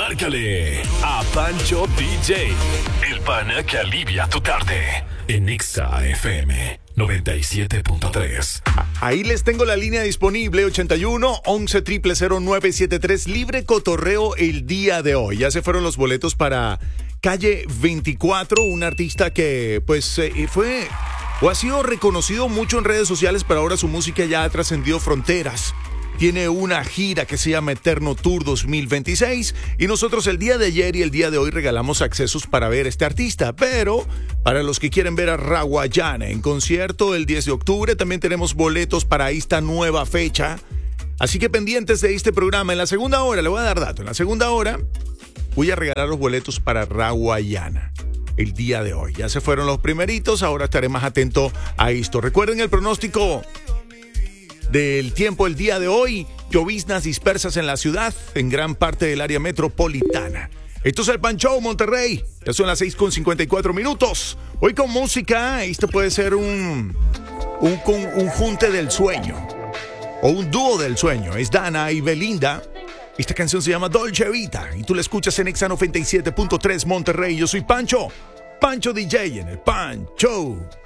Márcale a Pancho DJ, el pana que alivia tu tarde. En Exa FM 97.3. Ahí les tengo la línea disponible, 81 11 0973, libre cotorreo el día de hoy. Ya se fueron los boletos para Calle 24, un artista que pues fue o ha sido reconocido mucho en redes sociales, pero ahora su música ya ha trascendido fronteras. Tiene una gira que se llama Eterno Tour 2026 y nosotros el día de ayer y el día de hoy regalamos accesos para ver a este artista. Pero para los que quieren ver a Rawayana en concierto el 10 de octubre, también tenemos boletos para esta nueva fecha. Así que pendientes de este programa. En la segunda hora, le voy a dar dato, en la segunda hora voy a regalar los boletos para Rawayana el día de hoy. Ya se fueron los primeritos, ahora estaré más atento a esto. Recuerden el pronóstico del tiempo el día de hoy: lloviznas dispersas en la ciudad, en gran parte del área metropolitana. Esto es el Pancho Monterrey. Ya son las 6:54. Hoy con música, esto puede ser un junte del sueño o un dúo del sueño. Es Dana y Belinda. Esta canción se llama Dolce Vita y tú la escuchas en Exa 97.3 Monterrey. Yo soy Pancho DJ en el Pancho.